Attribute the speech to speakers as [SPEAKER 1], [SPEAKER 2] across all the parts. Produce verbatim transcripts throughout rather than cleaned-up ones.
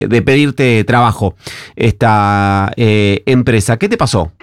[SPEAKER 1] de pedirte trabajo esta eh, empresa. ¿Qué te pasó?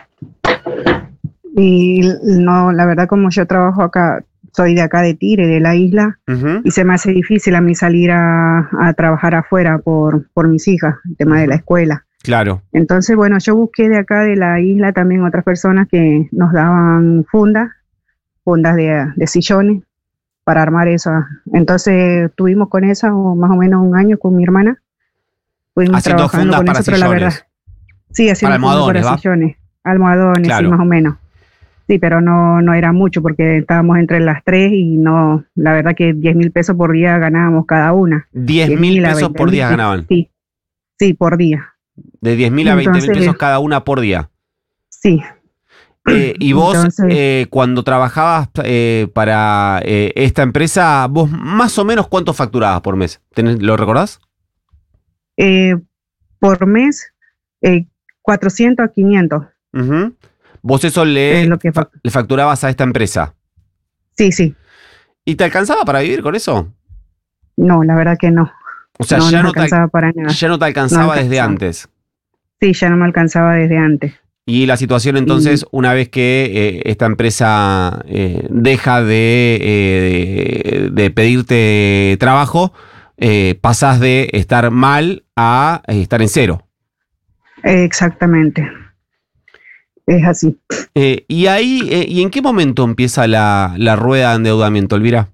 [SPEAKER 2] Y no, la verdad, como yo trabajo acá, soy de acá de Tigre, de la isla, uh-huh. y se me hace difícil a mí salir a, a trabajar afuera por, por mis hijas, el tema uh-huh. de la escuela.
[SPEAKER 1] Claro.
[SPEAKER 2] Entonces, bueno, yo busqué de acá de la isla también otras personas que nos daban fundas, fundas de, de sillones para armar eso. Entonces, estuvimos con eso más o menos un año con mi hermana. Fuimos
[SPEAKER 1] haciendo
[SPEAKER 2] trabajando
[SPEAKER 1] fundas
[SPEAKER 2] con
[SPEAKER 1] para
[SPEAKER 2] eso,
[SPEAKER 1] sillones.
[SPEAKER 2] Pero la verdad, sí, haciendo
[SPEAKER 1] para
[SPEAKER 2] fundas
[SPEAKER 1] almohadones,
[SPEAKER 2] para
[SPEAKER 1] ¿va?
[SPEAKER 2] sillones, almohadones, claro. Sí, más o menos. Sí, pero no, no era mucho porque estábamos entre las tres y no, la verdad que diez mil pesos por día ganábamos cada una.
[SPEAKER 1] diez mil pesos por día ganaban.
[SPEAKER 2] Sí, sí, por día.
[SPEAKER 1] De diez mil a veinte mil pesos cada una por día.
[SPEAKER 2] Sí.
[SPEAKER 1] Eh, y vos, Entonces, eh, cuando trabajabas eh, para eh, esta empresa, vos más o menos ¿cuánto facturabas por mes? ¿Tenés, ¿Lo recordás?
[SPEAKER 2] Eh, por mes, eh, cuatrocientos a quinientos.
[SPEAKER 1] Uh-huh. ¿Vos eso le,
[SPEAKER 2] lo que
[SPEAKER 1] fa- le facturabas a esta empresa?
[SPEAKER 2] Sí, sí.
[SPEAKER 1] ¿Y te alcanzaba para vivir con eso?
[SPEAKER 2] No, la verdad que no.
[SPEAKER 1] O sea,
[SPEAKER 2] no,
[SPEAKER 1] ya,
[SPEAKER 2] no,
[SPEAKER 1] no te,
[SPEAKER 2] alcanzaba para nada.
[SPEAKER 1] ya no te alcanzaba, no alcanzaba desde antes.
[SPEAKER 2] Sí, ya no me alcanzaba desde antes.
[SPEAKER 1] Y la situación entonces, y, una vez que eh, esta empresa eh, deja de, eh, de, de pedirte trabajo, eh, pasás de estar mal a estar en cero.
[SPEAKER 2] Exactamente. Es así.
[SPEAKER 1] Eh, y ahí, eh, ¿y en qué momento empieza la, la rueda de endeudamiento, Elvira?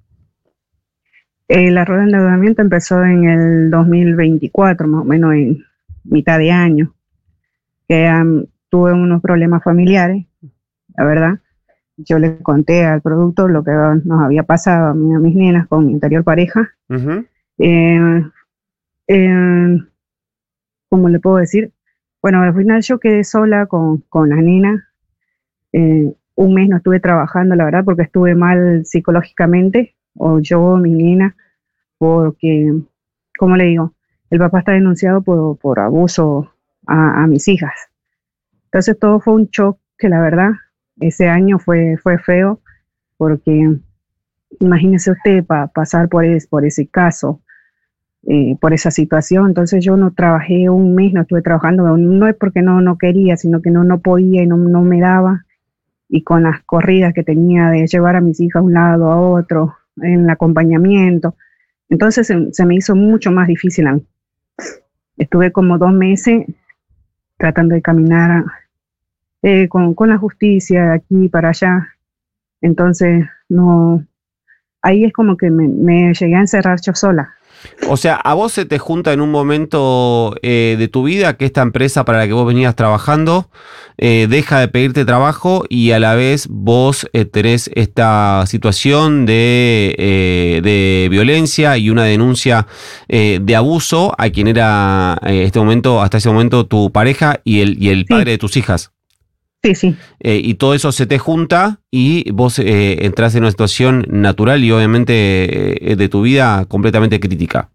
[SPEAKER 2] Eh, la rueda de endeudamiento empezó en el dos mil veinticuatro, más o menos en mitad de año, que um, tuve unos problemas familiares, la verdad. Yo le conté al productor lo que nos había pasado a mí, a mis nenas con mi anterior pareja. Uh-huh. Eh, eh, ¿Cómo le puedo decir? Bueno, al final yo quedé sola con, con las nenas. Eh, un mes no estuve trabajando, la verdad, porque estuve mal psicológicamente, o yo, mi nena, porque, ¿cómo le digo? El papá está denunciado por, por abuso a, a mis hijas. Entonces todo fue un shock que la verdad, ese año fue, fue feo, porque imagínese usted pa, pasar por, es, por ese caso, eh, por esa situación. Entonces yo no trabajé un mes, no estuve trabajando, no es porque no, no quería, sino que no, no podía y no, no me daba. Y con las corridas que tenía de llevar a mis hijas a un lado, a otro, en el acompañamiento, entonces se, se me hizo mucho más difícil a mí. Estuve como dos meses tratando de caminar eh, con, con la justicia de aquí para allá. Entonces, no, ahí es como que me, me llegué a encerrar yo sola.
[SPEAKER 1] O sea, a vos se te junta en un momento eh, de tu vida que esta empresa para la que vos venías trabajando eh, deja de pedirte trabajo y a la vez vos eh, tenés esta situación de, eh, de violencia y una denuncia eh, de abuso a quien era eh, este momento, hasta ese momento tu pareja y el, y el
[SPEAKER 2] Sí.
[SPEAKER 1] padre de tus hijas.
[SPEAKER 2] Sí, sí.
[SPEAKER 1] Eh, y todo eso se te junta y vos eh, entras en una situación natural y obviamente eh, de tu vida completamente crítica.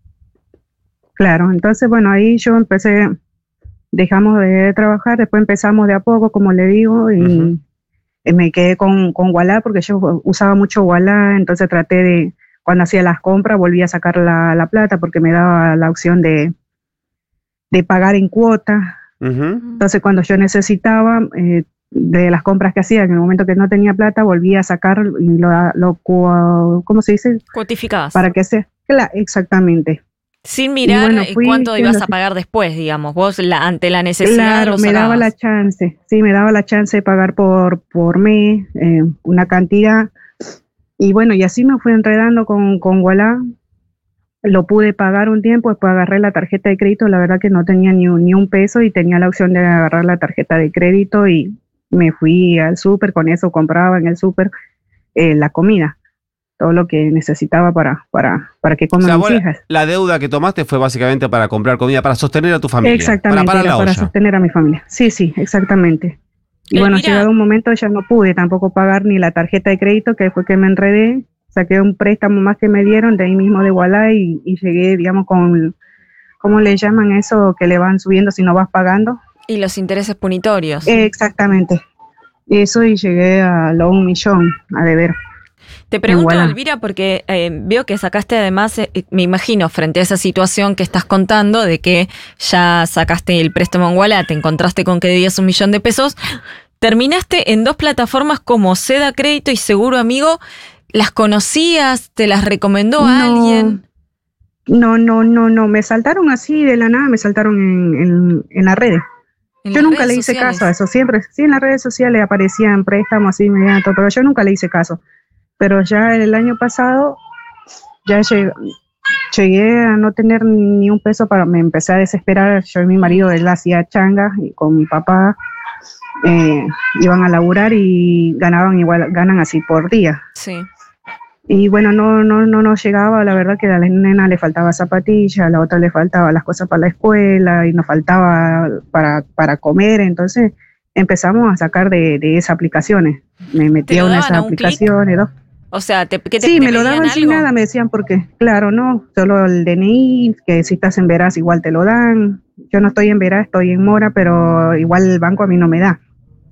[SPEAKER 2] Claro, entonces bueno, ahí yo empecé, dejamos de trabajar, después empezamos de a poco, como le digo, y uh-huh. me quedé con, con Ualá porque yo usaba mucho Ualá, entonces traté de, cuando hacía las compras, volví a sacar la, la plata porque me daba la opción de, de pagar en cuota. Uh-huh. Entonces cuando yo necesitaba eh, de las compras que hacía, en el momento que no tenía plata, volvía a sacar y lo, lo ¿cómo se dice?
[SPEAKER 3] Cuotificadas.
[SPEAKER 2] Para que sea, claro, exactamente.
[SPEAKER 3] Sin mirar bueno, cuánto ibas a pagar después, digamos, vos la, ante la necesidad
[SPEAKER 2] claro,
[SPEAKER 3] lo
[SPEAKER 2] me
[SPEAKER 3] sacabas.
[SPEAKER 2] daba la chance, sí, me daba la chance de pagar por, por mes, eh, una cantidad, y bueno, y así me fui enredando con, con Ualá. Lo pude pagar un tiempo, después agarré la tarjeta de crédito, la verdad que no tenía ni un, ni un peso y tenía la opción de agarrar la tarjeta de crédito y me fui al súper, con eso compraba en el súper eh, la comida, todo lo que necesitaba para, para, para que coman
[SPEAKER 1] o sea,
[SPEAKER 2] mis hijas.
[SPEAKER 1] La deuda que tomaste fue básicamente para comprar comida, para sostener a tu familia.
[SPEAKER 2] Exactamente,
[SPEAKER 1] para,
[SPEAKER 2] para, para sostener a mi familia. Sí, sí, exactamente. Y bueno,
[SPEAKER 3] mira,
[SPEAKER 2] llegado un momento ya no pude tampoco pagar ni la tarjeta de crédito, que fue que me enredé. Saqué un préstamo más que me dieron de ahí mismo de Ualá y, y llegué, digamos, con, ¿cómo le llaman eso? Que le van subiendo si no vas pagando.
[SPEAKER 3] Y los intereses punitorios.
[SPEAKER 2] Eh, exactamente. Eso y llegué a lo un millón a deber.
[SPEAKER 3] Te pregunto, Elvira, porque eh, veo que sacaste además, eh, me imagino, frente a esa situación que estás contando, de que ya sacaste el préstamo en Ualá, te encontraste con que debías un millón de pesos, terminaste en dos plataformas como Seda Crédito y Seguro Amigo. ¿Las conocías? ¿Te las recomendó
[SPEAKER 2] no,
[SPEAKER 3] alguien?
[SPEAKER 2] No, no, no, no, me saltaron así de la nada, me saltaron en, en, en las redes. Yo nunca le hice sociales? caso a eso, siempre, sí, en las redes sociales aparecían préstamos así inmediato, pero yo nunca le hice caso. Pero ya el año pasado, ya llegué, llegué a no tener ni un peso, para, me empecé a desesperar. Yo y mi marido, él hacía changas, y con mi papá eh, iban a laburar y ganaban igual, ganan así por día.
[SPEAKER 3] Sí.
[SPEAKER 2] Y bueno, no, no, no nos llegaba, la verdad que a la nena le faltaba zapatillas, a la otra le faltaba las cosas para la escuela y nos faltaba para, para comer, entonces empezamos a sacar de, de esas aplicaciones. Me metí a una de esas aplicaciones, dos.
[SPEAKER 3] O sea, ¿te, que te,
[SPEAKER 2] sí,
[SPEAKER 3] te
[SPEAKER 2] me lo daban algo? Sin nada, me decían, porque, claro, no, solo el D N I, que si estás en Veraz igual te lo dan. Yo no estoy en Veraz, estoy en Mora, pero igual el banco a mí no me da.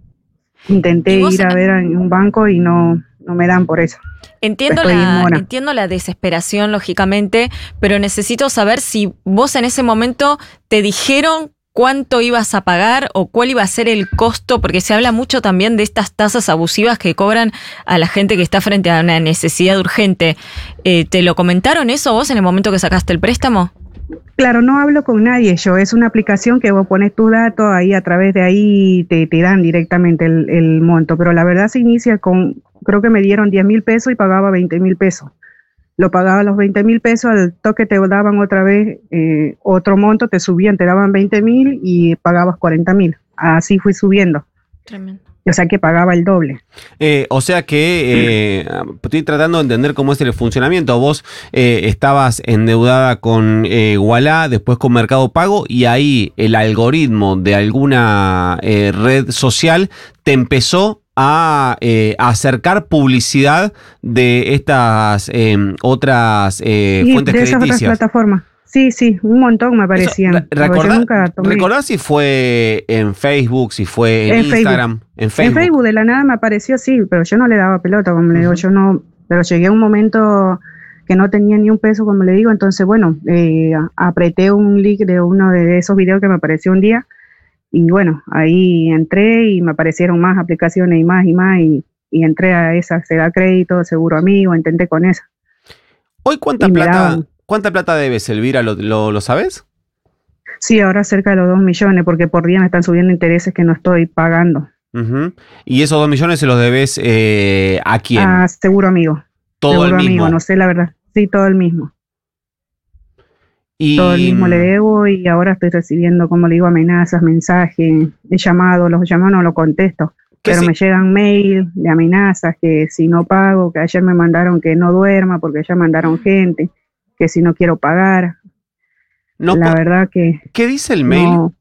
[SPEAKER 2] Intenté ir a ver en un banco y no, no me dan por eso.
[SPEAKER 3] Entiendo la, entiendo la desesperación, lógicamente, pero necesito saber si vos en ese momento te dijeron cuánto ibas a pagar o cuál iba a ser el costo, porque se habla mucho también de estas tasas abusivas que cobran a la gente que está frente a una necesidad urgente. Eh, ¿Te lo comentaron eso vos en el momento que sacaste el préstamo?
[SPEAKER 2] Claro, no hablo con nadie yo, es una aplicación que vos pones tus datos, ahí a través de ahí te, te dan directamente el, el monto, pero la verdad se inicia con, creo que me dieron diez mil pesos y pagaba veinte mil pesos. Lo pagaba los veinte mil pesos, al toque te daban otra vez eh, otro monto, te subían, te daban veinte mil y pagabas cuarenta mil. Así fui subiendo. Tremendo. O sea que pagaba el doble.
[SPEAKER 1] Eh, o sea que eh, estoy tratando de entender cómo es el funcionamiento. Vos eh, estabas endeudada con eh, Ualá, después con Mercado Pago, y ahí el algoritmo de alguna eh, red social te empezó a eh, acercar publicidad de estas eh, otras eh,
[SPEAKER 2] sí,
[SPEAKER 1] fuentes
[SPEAKER 2] de esas
[SPEAKER 1] crediticias.
[SPEAKER 2] Otras plataformas. Sí, sí, un montón me aparecían.
[SPEAKER 1] ¿Recordás recordá si fue en Facebook, si fue en, en Instagram?
[SPEAKER 2] Facebook. En Facebook. En Facebook de la nada me apareció, sí, pero yo no le daba pelota, como uh-huh. le digo, yo no, pero llegué a un momento que no tenía ni un peso, como le digo, entonces bueno, eh, apreté un link de uno de esos videos que me apareció un día, y bueno, ahí entré y me aparecieron más aplicaciones y más y más, y, y entré a esa, Seda Crédito, Seguro Amigo, intenté con esa.
[SPEAKER 1] ¿Hoy cuánta plata... ¿Cuánta plata debes, Elvira? ¿Lo, lo, ¿Lo sabes?
[SPEAKER 2] Sí, ahora cerca de los dos millones, porque por día me están subiendo intereses que no estoy pagando.
[SPEAKER 1] Uh-huh. ¿Y esos dos millones se los debes eh, a quién?
[SPEAKER 2] A Seguro Amigo.
[SPEAKER 1] ¿Todo
[SPEAKER 2] Seguro
[SPEAKER 1] el mismo?
[SPEAKER 2] Amigo, no sé la verdad. Sí, todo el mismo. Y... Todo el mismo le debo y ahora estoy recibiendo, como le digo, amenazas, mensajes, he llamado, los llamo, no lo contesto. Pero si... me llegan mail de amenazas que si no pago, que ayer me mandaron que no duerma porque ya mandaron gente. Que si no quiero pagar, no, la verdad que...
[SPEAKER 1] ¿Qué dice el mail?
[SPEAKER 2] No,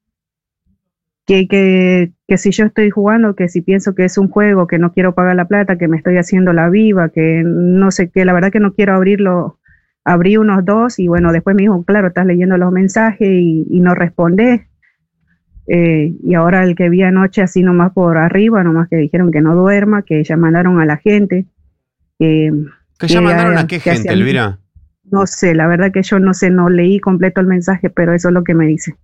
[SPEAKER 2] que, que, que si yo estoy jugando, que si pienso que es un juego, que no quiero pagar la plata, que me estoy haciendo la viva, que no sé qué, la verdad que no quiero abrirlo, abrí unos dos y bueno, después me dijo, claro, estás leyendo los mensajes y, y no respondés. Eh, y ahora el que vi anoche así nomás por arriba, nomás que dijeron que no duerma, que ya mandaron a la gente.
[SPEAKER 1] Eh, ¿Que ya que mandaron a qué gente, hacían, Elvira?
[SPEAKER 2] No sé, la verdad que yo no sé, no leí completo el mensaje, pero eso es lo que me dice.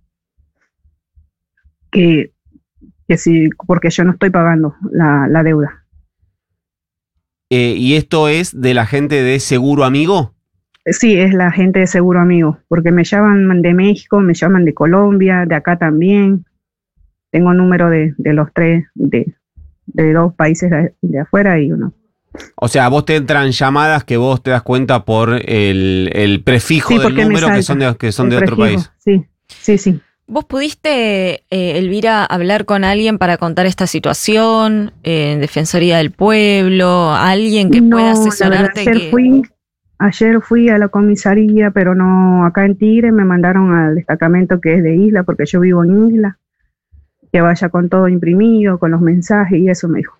[SPEAKER 2] Que, que sí, porque yo no estoy pagando la, la deuda.
[SPEAKER 1] Eh, ¿Y esto es de la gente de Seguro Amigo?
[SPEAKER 2] Sí, es la gente de Seguro Amigo, porque me llaman de México, me llaman de Colombia, de acá también. Tengo número de, de los tres, de, de dos países de, de afuera y uno.
[SPEAKER 1] O sea, vos te entran llamadas que vos te das cuenta por el, el prefijo
[SPEAKER 2] sí,
[SPEAKER 1] del número que son de, que son de otro país.
[SPEAKER 2] Sí, sí, sí.
[SPEAKER 3] ¿Vos pudiste, eh, Elvira, hablar con alguien para contar esta situación? Eh, Defensoría del Pueblo, alguien que
[SPEAKER 2] no,
[SPEAKER 3] pueda asesorarte.
[SPEAKER 2] Ayer,
[SPEAKER 3] que...
[SPEAKER 2] fui, ayer fui a la comisaría, pero no, acá en Tigre me mandaron al destacamento que es de Isla, porque yo vivo en Isla, que vaya con todo imprimido, con los mensajes y eso me dijo.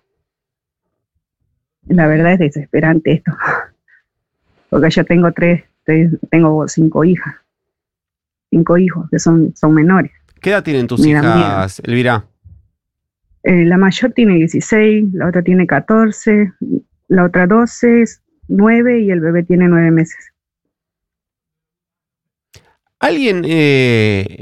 [SPEAKER 2] La verdad es desesperante esto, porque yo tengo tres, tres tengo cinco hijas, cinco hijos que son, son menores.
[SPEAKER 1] ¿Qué edad tienen tus hijas, Elvira?
[SPEAKER 2] Eh, la mayor tiene dieciséis, la otra tiene catorce, la otra doce es nueve y el bebé tiene nueve meses.
[SPEAKER 1] ¿Alguien eh,